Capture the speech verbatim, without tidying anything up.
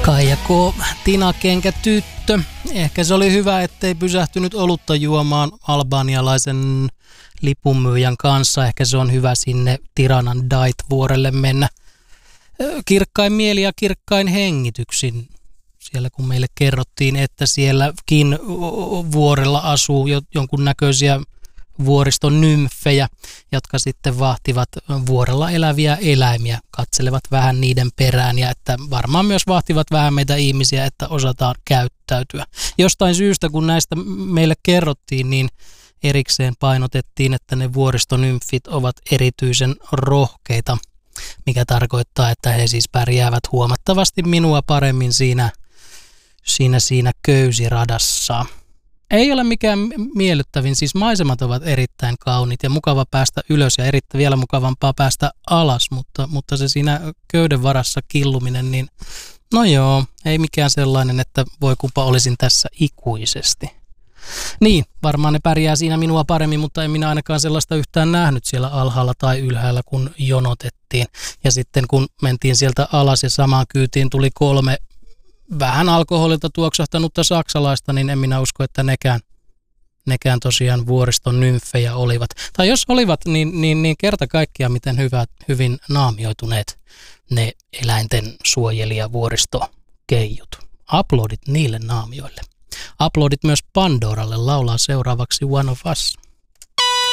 Kaija K. Tinakenkä tyttö. Ehkä se oli hyvä, ettei pysähtynyt olutta juomaan albanialaisen lipunmyyjän kanssa. Ehkä se on hyvä sinne Tiranan Dait-vuorelle mennä kirkkain mieli ja kirkkain hengityksin. Siellä kun meille kerrottiin, että sielläkin vuorella asuu jonkunnäköisiä vuoriston nymfejä, jotka sitten vahtivat vuorella eläviä eläimiä, katselevat vähän niiden perään ja että varmaan myös vahtivat vähän meitä ihmisiä, että osataan käyttäytyä. Jostain syystä, kun näistä meille kerrottiin, niin erikseen painotettiin, että ne vuoristonymfit ovat erityisen rohkeita, mikä tarkoittaa, että he siis pärjäävät huomattavasti minua paremmin siinä, siinä, siinä köysiradassa. Ei ole mikään miellyttävin, siis maisemat ovat erittäin kauniit ja mukava päästä ylös ja erittäin vielä mukavampaa päästä alas, mutta, mutta se siinä köyden varassa killuminen, niin no joo, ei mikään sellainen, että voi kumpa olisin tässä ikuisesti. Niin, varmaan ne pärjää siinä minua paremmin, mutta en minä ainakaan sellaista yhtään nähnyt siellä alhaalla tai ylhäällä, kun jonotettiin. Ja sitten kun mentiin sieltä alas ja samaan kyytiin tuli kolme vähän alkoholilta tuoksahtanutta saksalaista, niin en minä usko, että nekään, nekään tosiaan vuoriston nymfejä olivat. Tai jos olivat, niin, niin, niin kerta kaikkiaan miten hyvät, hyvin naamioituneet ne eläinten suojelijavuoristokeijut. Aplodit niille naamioille. Aplodit myös Pandoralle, laulaa seuraavaksi One of Us.